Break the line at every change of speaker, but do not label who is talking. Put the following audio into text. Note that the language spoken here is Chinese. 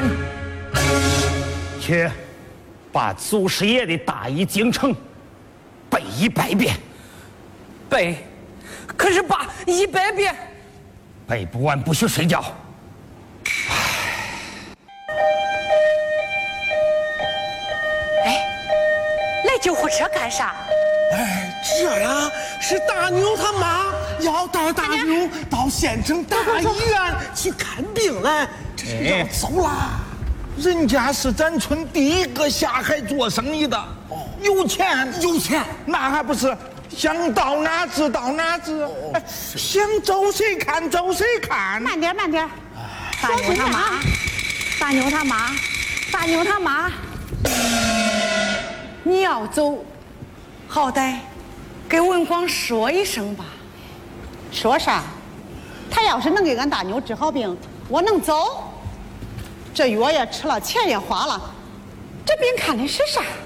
去把祖师爷的大义精诚背100遍。
背，可是爸100遍
背不完不许睡觉。
来救护车干啥？
哎，这呀是大牛他妈要带大牛到县城大医院去看病来，这是要走啦。
人家是咱村第一个下海做生意的，有钱，那还不是想到哪治到哪治，想走谁看走谁看。
慢点。大牛他妈，你要走，好歹给文广说一声吧。
说啥？他要是能给俺大妞治好病，我能走。这药也吃了，钱也花了，这病看的是啥？